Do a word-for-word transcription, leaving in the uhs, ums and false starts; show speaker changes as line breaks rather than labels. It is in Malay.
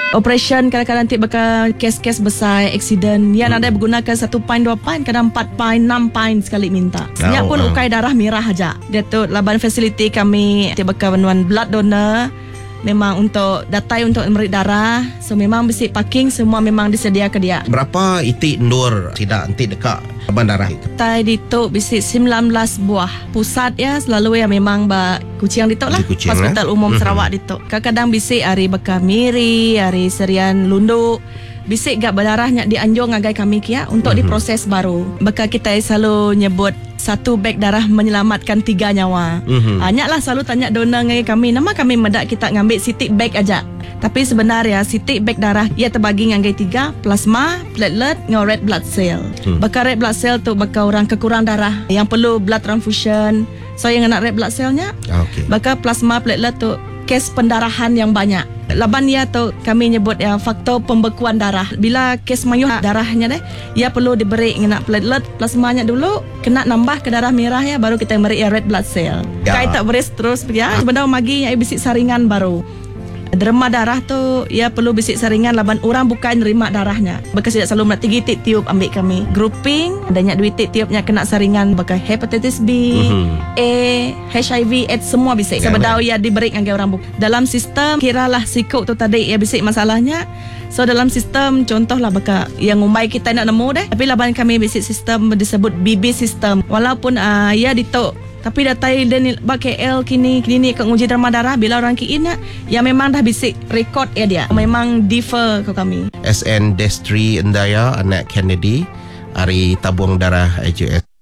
Operation kadang-kadang nanti bakal kes-kes besar, accident. Yang hmm. ada menggunakan satu pint, dua pint, kadang empat pint, enam pint sekali minta. Sebenarnya oh, pun uh. ukai darah merah aja. Dia tu laban facility kami nanti bakal menuan blood donor. Memang untuk datai untuk memberi darah. So memang besi parking semua memang disediakan dia.
Berapa itik ndur tidak nanti dekat laban darah itu?
Datai dituk besi sembilan belas buah. Pusat ya selalu ya memang ba Kuching dituk lah.
Kuching,
Hospital
eh?
Umum
Mm-hmm.
Sarawak dituk. Kadang-kadang besi hari bekal miri, hari serian lunduk. Bisik gak berdarahnya dianjung agai kami kia untuk mm-hmm. diproses baru. Bekal kita selalu nyebut satu beg darah menyelamatkan tiga nyawa. Mm-hmm. Banyak lah selalu tanya donor ngai kami. Nama kami medak kita ngambil sitik beg aja. Tapi sebenarnya sitik beg darah ia terbagi ngai tiga, plasma, platelet, dengan red blood cell. Hmm. Bekal red blood cell tu bekal orang kekurang darah yang perlu blood transfusion. So yang nak red blood cellnya, okay. Bekal plasma, platelet tu kes pendarahan yang banyak. Laban ia tu kami nyebut ya faktor pembekuan darah. Bila kes mayuh darahnya deh, ia perlu diberi dengan platelet plasmanya dulu, kena nambah ke darah merah ya baru kita beri ya red blood cell. Ya. Kai tak beres terus ya. Sebenarnya magi ya bisik saringan baru. Derma darah tu ia perlu bisik saringan laban orang bukan nerima darahnya. Bekas tidak selalu nak tiga titik tiup ambil kami. Grouping adanya dua titik tiupnya kena saringan bekas hepatitis B, mm-hmm. A, H I V, AIDS semua bisik. Sebedau ia diberi dengan orang bukan. Dalam sistem kiralah sikuk tu tadi ia bisik masalahnya. So dalam sistem contohlah bekas yang umai kita nak nemu deh. Tapi laban kami bisik sistem disebut B B system. Walaupun uh, ia ditok tapi datai dan bak K L kini klinik ke uji derma darah bila orang kiin ya memang dah bisik rekod ya dia memang differ ke kami.
S N Destri Endaya anak Kennedy hari tabung darah A J S.